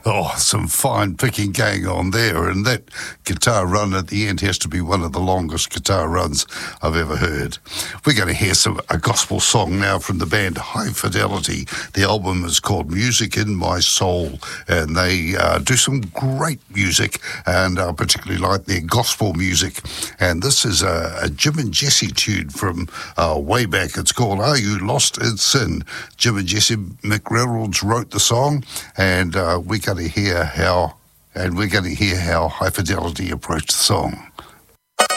Oh, some fine picking going on there, and that guitar run at the end has to be one of the longest guitar runs I've ever heard. We're going to hear a gospel song now from the band High Fidelity. The album is called Music in My Soul, and they do some great music, and I particularly like their gospel music. And this is a Jim and Jesse tune from way back. It's called Are You Lost in Sin? Jim and Jesse McReynolds wrote the song, and we're going to hear how High Fidelity approached the song.